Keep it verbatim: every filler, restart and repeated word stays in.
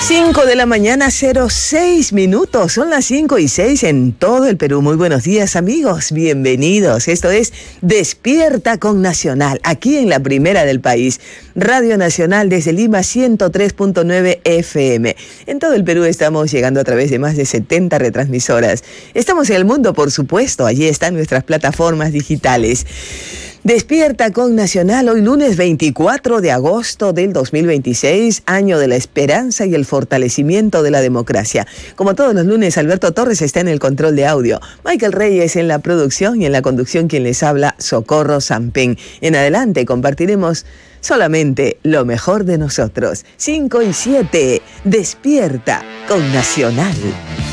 cinco de la mañana, cero seis minutos. Son las cinco y seis en todo el Perú. Muy buenos días, amigos. Bienvenidos. Esto es Despierta con Nacional, aquí en la primera del país. Radio Nacional desde Lima, ciento tres punto nueve F M. En todo el Perú estamos llegando a través de más de setenta retransmisoras. Estamos en el mundo, por supuesto. Allí están nuestras plataformas digitales. Despierta con Nacional, hoy lunes veinticuatro de agosto del dos mil veintiséis, año de la esperanza y el fortalecimiento de la democracia. Como todos los lunes, Alberto Torres está en el control de audio, Michael Reyes en la producción y en la conducción quien les habla, Socorro Sampén. En adelante compartiremos solamente lo mejor de nosotros. cinco y siete, Despierta con Nacional.